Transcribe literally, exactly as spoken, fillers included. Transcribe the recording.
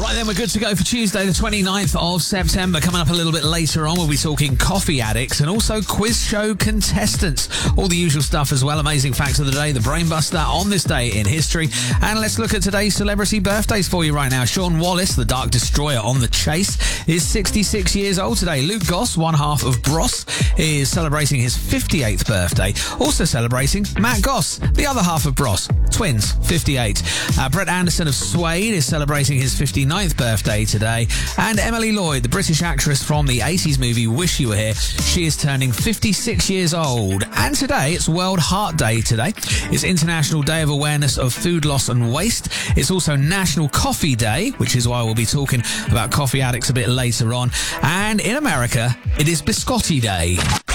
Right then, we're good to go for Tuesday, the twenty-ninth of September. Coming up a little bit later on, we'll be talking coffee addicts and also quiz show contestants. All the usual stuff as well. Amazing facts of the day, the Brainbuster on this day in history. And let's look at today's celebrity birthdays for you right now. Sean Wallace, the Dark Destroyer on the chase, is sixty-six years old today. Luke Goss, one half of Bros, is celebrating his fifty-eighth birthday. Also celebrating Matt Goss, the other half of Bros, twins, fifty-eight. Uh, Brett Anderson of Suede is celebrating his fifty-ninth birthday today. And Emily Lloyd, the British actress from the eighties movie Wish You Were Here, she is turning fifty-six years old. And today, it's World Heart Day today. It's International Day of Awareness of Food Loss and Waste. It's also National Coffee Day, which is why we'll be talking about coffee addicts a bit later on. And in America, it is Biscotti Day.